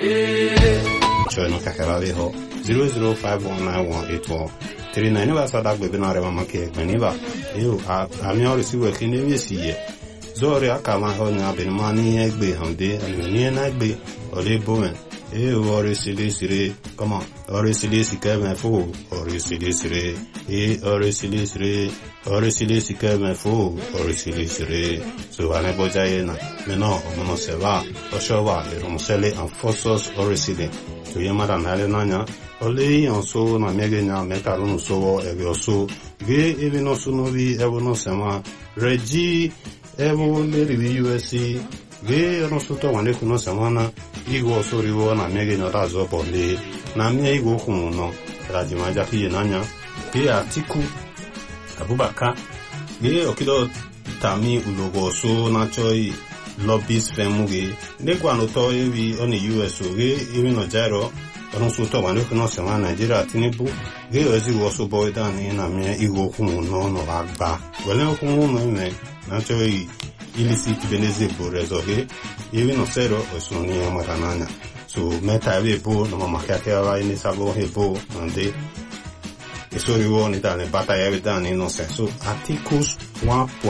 Chono kakaraveho 00519181 39 va sada gbe na rewa make gbeniba yo ami ori siwe kini wesiye zori akama ho nya be mani egbe hande ani na egbe ole bomen ori sile come on ori sile sikeme fo ori sile sikeme fo ori sile so ane bojaye na meno omono seva oshowa romsele and forces ori sile to yamara nale nanya ole yanso na megenya mekarunu so ebioso ge evino sunovi evono sema regi evo leri USC ge no suto wane kuno semana igo soriwo na megenya razo bole na mie igo kumuno rajima jaki nanya ge atiku abubaka ge okido tami ulogo so na choi lobbies femuge ne kwano to evi on US ge evino jaro non suto wane kuno semana Nigeria Tinubu ge ozi woso boy dan na mie igo kumuno no agba wele kumuno me na choi illicit beneze por resolver even no zero osoni amarananya so meta ebo no makake ava ini sabo ebo ande eso riwo ni dane bataya vedani no senso articles 1.